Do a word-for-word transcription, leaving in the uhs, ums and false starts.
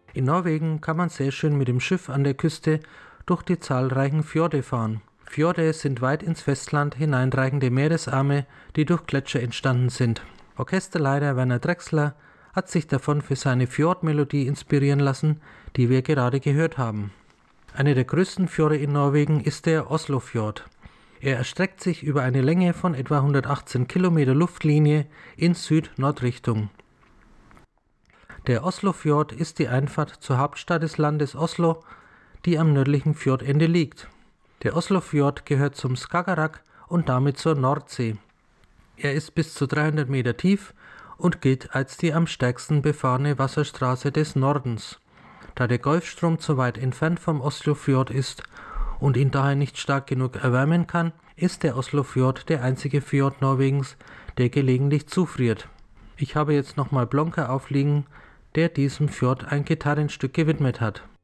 In Norwegen kann man sehr schön mit dem Schiff an der Küste durch die zahlreichen Fjorde fahren. Fjorde sind weit ins Festland hineinreichende Meeresarme, die durch Gletscher entstanden sind. Orchesterleiter Werner Drechsler hat sich davon für seine Fjordmelodie inspirieren lassen, die wir gerade gehört haben. Eine der größten Fjorde in Norwegen ist der Oslofjord. Er erstreckt sich über eine Länge von etwa hundertachtzehn Kilometer Luftlinie in Süd-Nord-Richtung. Der Oslofjord ist die Einfahrt zur Hauptstadt des Landes Oslo, die am nördlichen Fjordende liegt. Der Oslofjord gehört zum Skagerrak und damit zur Nordsee. Er ist bis zu dreihundert Meter tief und gilt als die am stärksten befahrene Wasserstraße des Nordens. Da der Golfstrom zu weit entfernt vom Oslofjord ist und ihn daher nicht stark genug erwärmen kann, ist der Oslofjord der einzige Fjord Norwegens, der gelegentlich zufriert. Ich habe jetzt nochmal Blonka aufliegen, der diesem Fjord ein Gitarrenstück gewidmet hat.